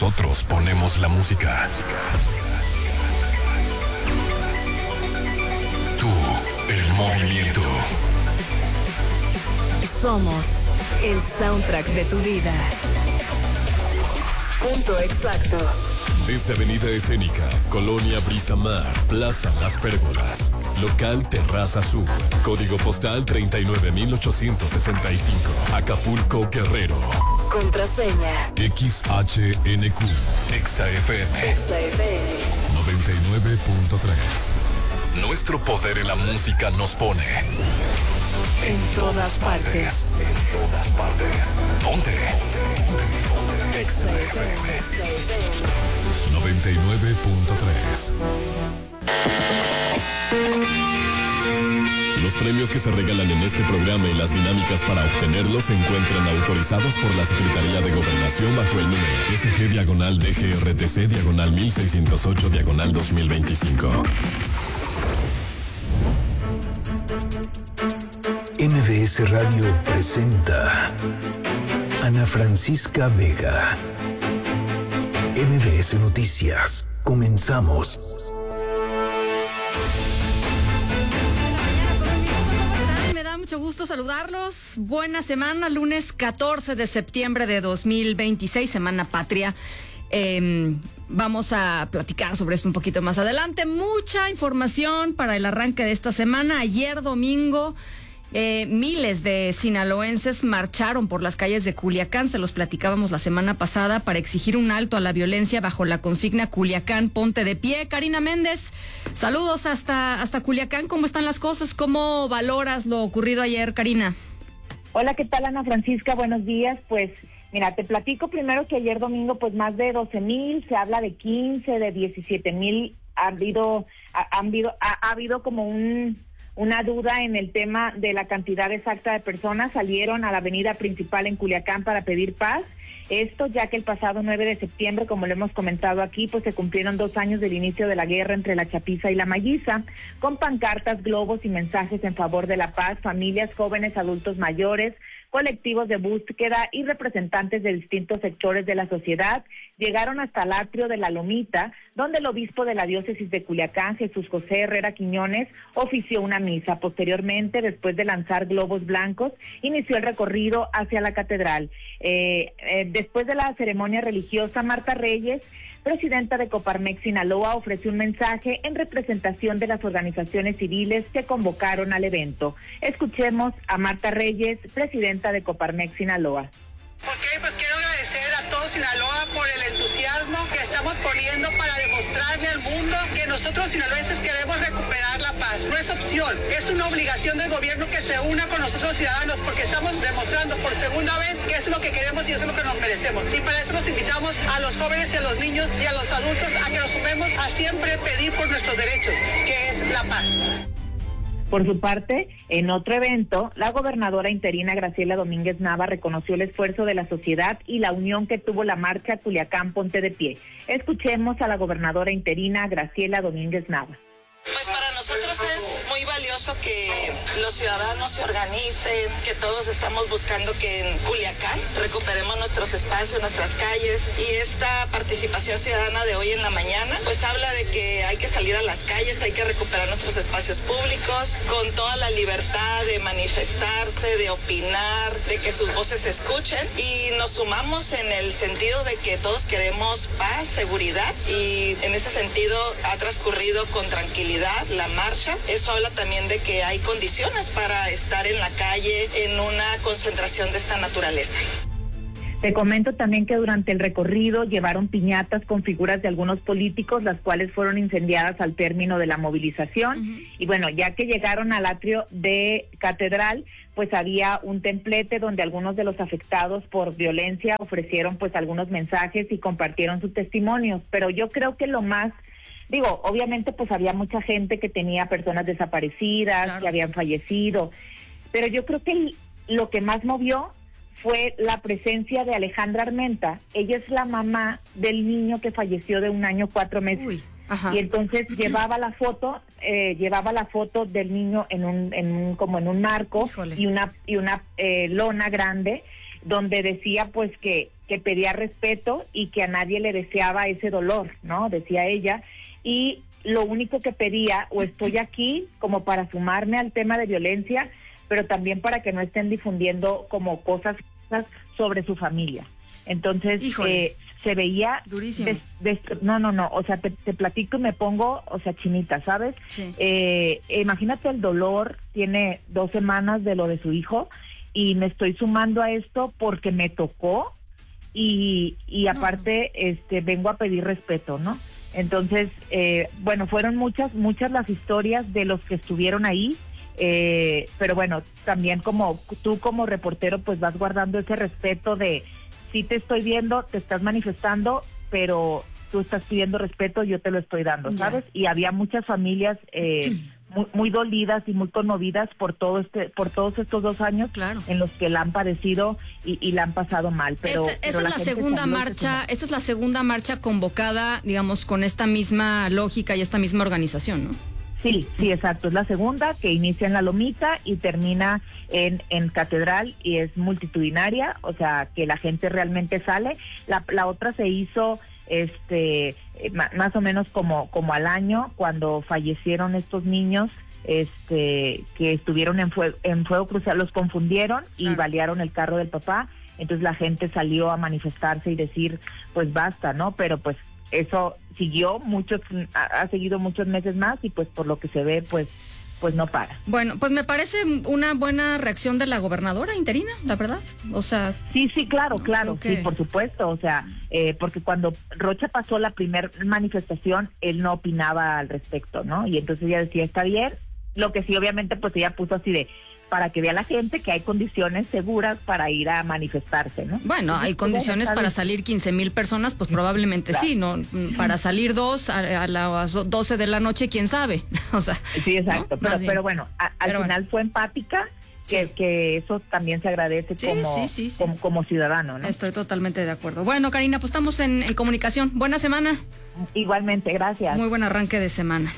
Nosotros ponemos la música. Tú, el movimiento. Somos el soundtrack de tu vida. Punto exacto. Desde Avenida Escénica, Colonia Brisa Mar, Plaza Las Pérgolas, Local Terraza Sur, Código Postal 39865, Acapulco, Guerrero. Contraseña XHNQ, XFM 99.3. Nuestro poder en la música nos pone en todas partes. En todas partes. Ponte. XFM 99.3. Los premios que se regalan en este programa y las dinámicas para obtenerlos se encuentran autorizados por la Secretaría de Gobernación bajo el número SG-DGRTC-1608-2025. MBS Radio presenta Ana Francisca Vega. MBS Noticias. Comenzamos. Me da mucho gusto saludarlos. Buena semana, lunes 14 de septiembre de 2026, Semana Patria. Vamos a platicar sobre esto un poquito más adelante. Mucha información para el arranque de esta semana. Ayer domingo, miles de sinaloenses marcharon por las calles de Culiacán, se los platicábamos la semana pasada, para exigir un alto a la violencia bajo la consigna Culiacán, ponte de pie. Karina Méndez, saludos hasta Culiacán. ¿Cómo están las cosas? ¿Cómo valoras lo ocurrido ayer, Karina? Hola, ¿qué tal, Ana Francisca? Buenos días. Pues mira, te platico primero que ayer domingo pues más de 12,000, se habla de 15, de 17,000, ha habido como una duda en el tema de la cantidad exacta de personas. Salieron a la avenida principal en Culiacán para pedir paz. Esto ya que el pasado 9 de septiembre, como lo hemos comentado aquí, pues se cumplieron 2 años del inicio de la guerra entre la Chapiza y la Malliza, con pancartas, globos y mensajes en favor de la paz. Familias, jóvenes, adultos mayores, colectivos de búsqueda y representantes de distintos sectores de la sociedad llegaron hasta el atrio de La Lomita, donde el obispo de la diócesis de Culiacán, Jesús José Herrera Quiñones, ofició una misa. Posteriormente, después de lanzar globos blancos, inició el recorrido hacia la catedral. Después de la ceremonia religiosa, Marta Reyes, presidenta de Coparmex Sinaloa, ofreció un mensaje en representación de las organizaciones civiles que convocaron al evento. Escuchemos a Marta Reyes, presidenta de Coparmex Sinaloa. Ok, pues quiero agradecer a todo Sinaloa por el entusiasmo que estamos poniendo para demostrarle al mundo que nosotros sinaloenses queremos recuperar la paz. No es opción, es una obligación del gobierno que se una con nosotros ciudadanos, porque estamos demostrando por segunda vez que es lo que queremos y es lo que nos merecemos. Y para eso nos invitamos a los jóvenes y a los niños y a los adultos a que nos sumemos a siempre pedir por nuestros derechos, que es la paz. Por su parte, en otro evento, la gobernadora interina Graciela Domínguez Nava reconoció el esfuerzo de la sociedad y la unión que tuvo la marcha Culiacán Ponte de Pie. Escuchemos a la gobernadora interina Graciela Domínguez Nava. Pues para nosotros es muy valioso que los ciudadanos se organicen, que todos estamos buscando que en Culiacán recuperemos nuestros espacios, nuestras calles, y esta participación ciudadana de hoy en la mañana pues habla de que hay que salir a las calles, hay que recuperar nuestros espacios públicos con toda la libertad de manifestarse, de opinar, de que sus voces se escuchen, y nos sumamos en el sentido de que todos queremos paz, seguridad, y en ese sentido ha transcurrido con tranquilidad la marcha. Eso habla también de que hay condiciones para estar en la calle en una concentración de esta naturaleza. Te comento también que durante el recorrido llevaron piñatas con figuras de algunos políticos, las cuales fueron incendiadas al término de la movilización. Y bueno, ya que llegaron al atrio de Catedral, pues había un templete donde algunos de los afectados por violencia ofrecieron pues algunos mensajes y compartieron sus testimonios. Pero yo creo que lo más, obviamente pues había mucha gente que tenía personas desaparecidas, claro, que habían fallecido, pero yo creo que lo que más movió fue la presencia de Alejandra Armenta. Ella es la mamá del niño que falleció de 1 año 4 meses. Uy, ajá. Y entonces llevaba la foto del niño en un marco. Híjole. y una lona grande donde decía pues que que pedía respeto y que a nadie le deseaba ese dolor, ¿no? Decía ella. Y lo único que pedía, o estoy aquí como para sumarme al tema de violencia, pero también para que no estén difundiendo como cosas sobre su familia. Entonces, se veía durísimo. No, o sea, te platico y me pongo, o sea, chinita, ¿sabes? Sí. Imagínate el dolor, tiene 2 semanas de lo de su hijo, y me estoy sumando a esto porque me tocó, y aparte, vengo a pedir respeto, ¿no? Entonces, bueno, fueron muchas las historias de los que estuvieron ahí, pero bueno, también como tú como reportero, pues vas guardando ese respeto de, sí te estoy viendo, te estás manifestando, pero tú estás pidiendo respeto, yo te lo estoy dando, ¿sabes? Y había muchas familias muy dolidas y muy conmovidas por todos estos 2 años, claro, en los que la han padecido y la han pasado mal. Pero esta es la segunda marcha convocada, digamos, con esta misma lógica y esta misma organización, ¿no? Sí, exacto. Es la segunda, que inicia en La Lomita y termina en Catedral, y es multitudinaria, o sea, que la gente realmente sale. La otra se hizo más o menos como al año, cuando fallecieron estos niños que estuvieron en fuego cruzado, los confundieron y balearon el carro del papá. Entonces la gente salió a manifestarse y decir, pues basta, ¿no? Pero pues eso ha seguido muchos meses más, y pues por lo que se ve, pues no para. Bueno, pues me parece una buena reacción de la gobernadora interina, la verdad. O sea, sí, claro, sí, por supuesto. O sea, porque cuando Rocha pasó la primer manifestación, él no opinaba al respecto, ¿no? Y entonces ella decía, está bien. Lo que sí, obviamente, pues ella puso así de, para que vea la gente que hay condiciones seguras para ir a manifestarse, ¿no? Bueno, entonces, hay condiciones para salir 15,000 personas, pues probablemente claro. Sí, ¿no? Para salir 2 a las 12 de la noche, quién sabe. O sea, sí, exacto. ¿No? Pero bueno, al final fue empática, que eso también se agradece como ciudadano, ¿no? Estoy totalmente de acuerdo. Bueno, Karina, pues estamos en comunicación. Buena semana. Igualmente, gracias. Muy buen arranque de semana.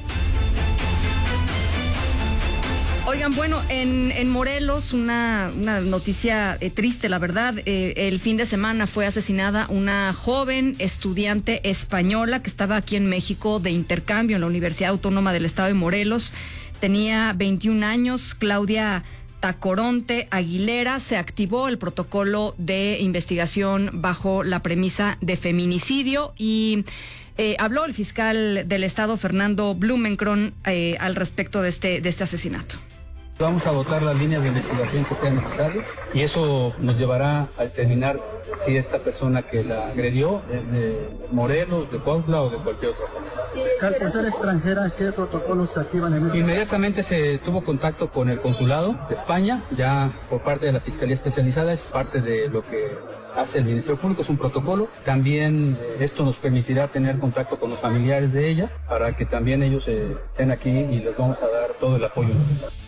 Oigan, bueno, en Morelos, una noticia triste, la verdad. El fin de semana fue asesinada una joven estudiante española que estaba aquí en México de intercambio en la Universidad Autónoma del Estado de Morelos. Tenía 21 años, Claudia Tacoronte Aguilera. Se activó el protocolo de investigación bajo la premisa de feminicidio y habló el fiscal del Estado, Fernando Blumenkron, al respecto de este asesinato. Vamos a votar las líneas de investigación que sean necesarias y eso nos llevará a determinar si esta persona que la agredió es de Morelos, de Cuautla o de cualquier otra cosa. Al ser extranjera, ¿qué protocolos se activan en México? Inmediatamente se tuvo contacto con el consulado de España, ya por parte de la Fiscalía Especializada, es parte de lo que hace el Ministerio Público, es un protocolo. También esto nos permitirá tener contacto con los familiares de ella para que también ellos estén aquí y les vamos a dar todo el apoyo necesario.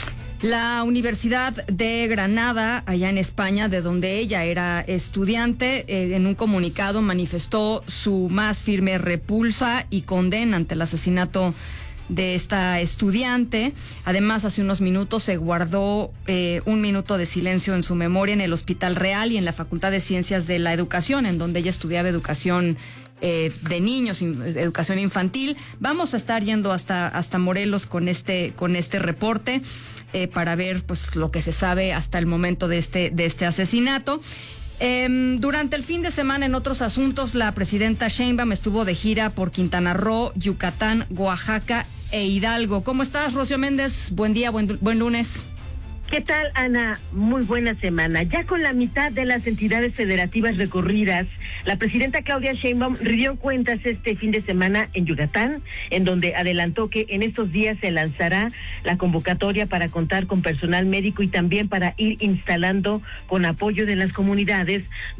La Universidad de Granada, allá en España, de donde ella era estudiante, en un comunicado manifestó su más firme repulsa y condena ante el asesinato de esta estudiante. Además, hace unos minutos se guardó 1 minuto de silencio en su memoria en el Hospital Real y en la Facultad de Ciencias de la Educación, en donde ella estudiaba educación de niños, educación infantil. Vamos a estar yendo hasta Morelos con este reporte para ver pues lo que se sabe hasta el momento de este asesinato. Durante el fin de semana, en otros asuntos, la presidenta Sheinbaum estuvo de gira por Quintana Roo, Yucatán, Oaxaca e Hidalgo. ¿Cómo estás, Rocío Méndez? Buen día, buen lunes. ¿Qué tal, Ana? Muy buena semana. Ya con la mitad de las entidades federativas recorridas, la presidenta Claudia Sheinbaum rindió cuentas este fin de semana en Yucatán, en donde adelantó que en estos días se lanzará la convocatoria para contar con personal médico y también para ir instalando, con apoyo de las comunidades,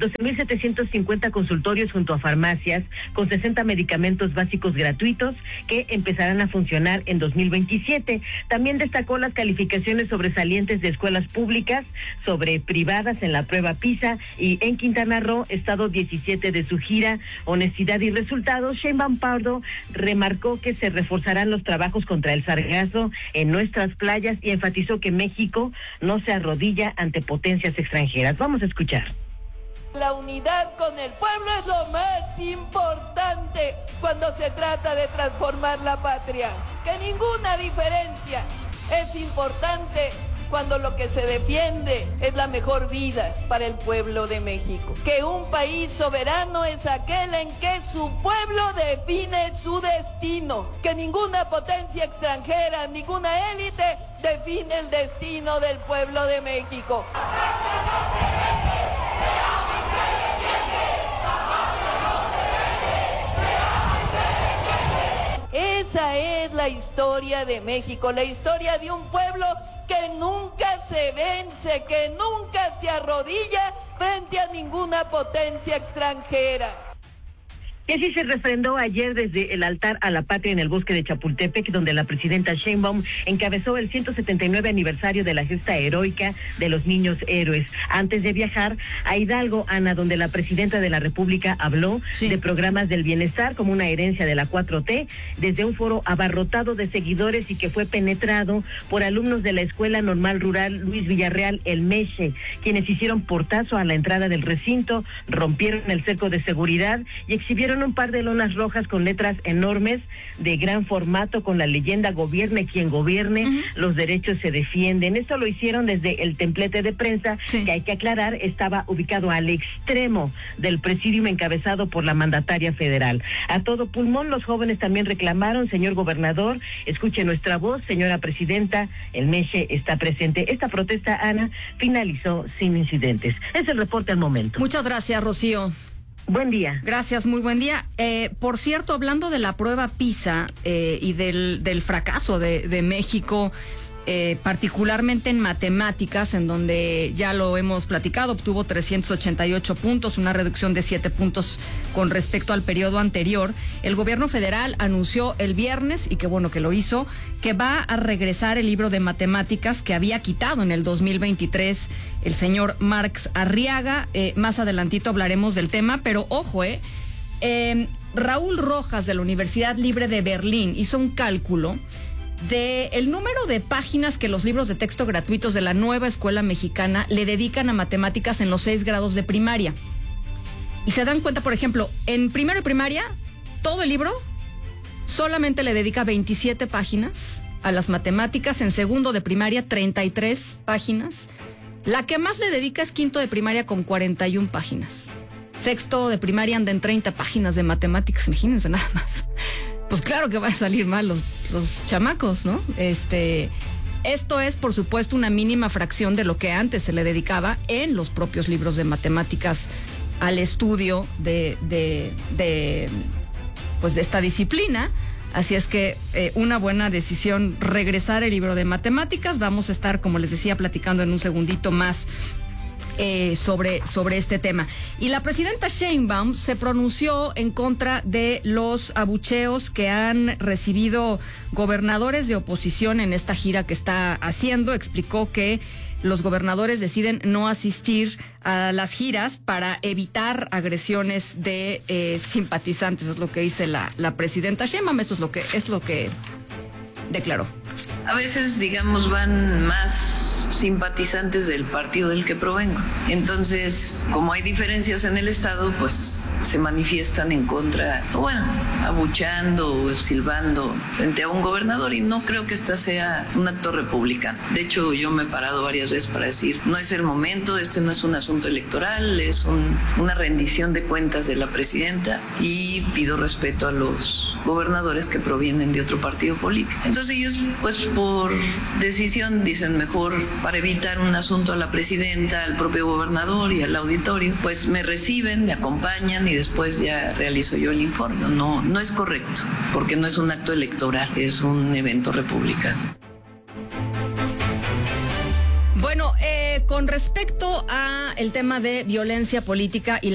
12,750 consultorios junto a farmacias, con 60 medicamentos básicos gratuitos que empezarán a funcionar en 2027. También destacó las calificaciones sobresalientes de escuelas públicas sobre privadas en la prueba PISA, y en Quintana Roo, estado 17 de su gira Honestidad y Resultados, Sheinbaum Pardo remarcó que se reforzarán los trabajos contra el sargazo en nuestras playas y enfatizó que México no se arrodilla ante potencias extranjeras. Vamos a escuchar. La unidad con el pueblo es lo más importante cuando se trata de transformar la patria. Que ninguna diferencia es importante cuando lo que se defiende es la mejor vida para el pueblo de México. Que un país soberano es aquel en que su pueblo define su destino. Que ninguna potencia extranjera, ninguna élite define el destino del pueblo de México. Esa es la historia de México, la historia de un pueblo que nunca se vence, que nunca se arrodilla frente a ninguna potencia extranjera. Y así se refrendó ayer desde el altar a la patria en el bosque de Chapultepec, donde la presidenta Sheinbaum encabezó el 179 aniversario de la gesta heroica de los niños héroes. Antes de viajar a Hidalgo, Ana, donde la presidenta de la República habló de programas del bienestar como una herencia de la 4T, desde un foro abarrotado de seguidores y que fue penetrado por alumnos de la Escuela Normal Rural Luis Villarreal, el MESHE, quienes hicieron portazo a la entrada del recinto, rompieron el cerco de seguridad y exhibieron un par de lonas rojas con letras enormes de gran formato con la leyenda "Gobierne quien gobierne, los derechos se defienden". Esto lo hicieron desde el templete de prensa, que hay que aclarar, estaba ubicado al extremo del presidium encabezado por la mandataria federal. A todo pulmón, los jóvenes también reclamaron: señor gobernador, escuche nuestra voz, señora presidenta, el MESHE está presente. Esta protesta, Ana, finalizó sin incidentes. Es el reporte al momento. Muchas gracias, Rocío. Buen día. Gracias, muy buen día. Por cierto, hablando de la prueba PISA y del fracaso de México, particularmente en matemáticas, en donde ya lo hemos platicado, obtuvo 388 puntos, una reducción de 7 puntos con respecto al periodo anterior. El gobierno federal anunció el viernes, y qué bueno que lo hizo, que va a regresar el libro de matemáticas que había quitado en el 2023 el señor Marx Arriaga. Más adelantito hablaremos del tema, pero ojo, Raúl Rojas de la Universidad Libre de Berlín hizo un cálculo de el número de páginas que los libros de texto gratuitos de la nueva escuela mexicana le dedican a matemáticas en los 6 grados de primaria. Y se dan cuenta, por ejemplo, en primero de primaria, todo el libro solamente le dedica 27 páginas a las matemáticas. En segundo de primaria, 33 páginas. La que más le dedica es quinto de primaria con 41 páginas. Sexto de primaria anda en 30 páginas de matemáticas, imagínense nada más. Pues claro que van a salir mal los chamacos, ¿no? Esto es, por supuesto, una mínima fracción de lo que antes se le dedicaba en los propios libros de matemáticas al estudio de esta disciplina. Así es que una buena decisión regresar el libro de matemáticas. Vamos a estar, como les decía, platicando en un segundito más sobre este tema. Y la presidenta Sheinbaum se pronunció en contra de los abucheos que han recibido gobernadores de oposición en esta gira que está haciendo. Explicó que los gobernadores deciden no asistir a las giras para evitar agresiones de simpatizantes. Es lo que dice la presidenta Sheinbaum. Esto es lo que declaró. A veces, digamos, van más simpatizantes del partido del que provengo. Entonces, como hay diferencias en el Estado, pues se manifiestan en contra, bueno, abucheando o silbando frente a un gobernador, y no creo que esta sea un acto republicano. De hecho, yo me he parado varias veces para decir, no es el momento, este no es un asunto electoral, es una rendición de cuentas de la presidenta, y pido respeto a los gobernadores que provienen de otro partido político. Entonces ellos, pues por decisión, dicen mejor, para evitar un asunto a la presidenta, al propio gobernador y al auditorio, pues me reciben, me acompañan y después ya realizo yo el informe. No es correcto, porque no es un acto electoral, es un evento republicano. Bueno, con respecto a el tema de violencia política y